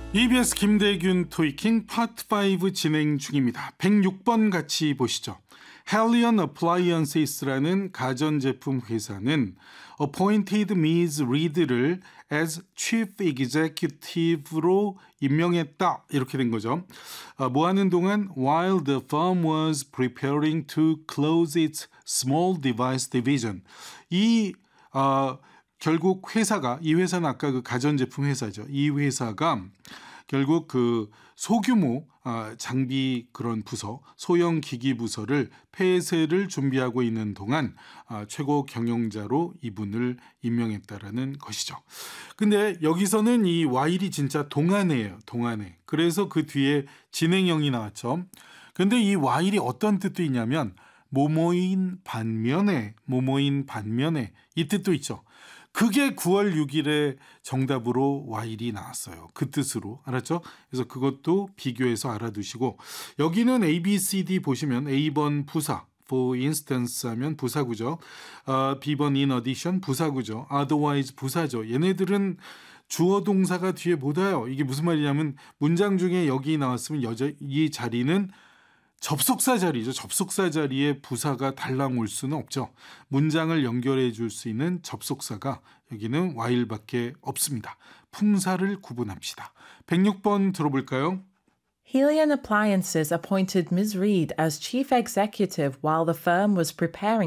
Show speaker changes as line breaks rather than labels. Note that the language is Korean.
EBS 김대균 토익킹 파트 5 진행 중입니다. 106번 같이 보시죠. Helion Appliances라는 가전제품 회사는 appointed Ms. Reed를 as Chief Executive로 임명했다. 이렇게 된 거죠. 뭐 하는 동안 while the firm was preparing to close its small device division. 결국 이 회사는 아까 그 가전제품 회사죠. 이 회사가 결국 그 소규모 장비 그런 부서, 소형 기기 부서를 폐쇄를 준비하고 있는 동안 최고 경영자로 이분을 임명했다라는 것이죠. 근데 여기서는 이 while이 진짜 동안이에요. 동안에. 그래서 그 뒤에 진행형이 나왔죠. 근데 이 while이 어떤 뜻도 있냐면 뭐뭐인 반면에 이 뜻도 있죠. 그게 9월 6일에 정답으로 while이 나왔어요. 그 뜻으로. 알았죠? 그래서 그것도 비교해서 알아두시고 여기는 A, B, C, D 보시면 A번 부사, for instance 하면 부사구죠. B번 in addition 부사구죠. otherwise 부사죠. 얘네들은 주어 동사가 뒤에 못 와요. 이게 무슨 말이냐면 문장 중에 여기 나왔으면 이 자리는 접속사 자리죠. 접속사 자리에 부사가 달랑 올 수는 없죠. 문장을 연결해 줄 수 있는 접속사가 여기는 while밖에 없습니다. 품사를 구분합시다. 106번 들어볼까요?
Helion Appliances appointed Ms. Reed as chief executive while the firm was preparing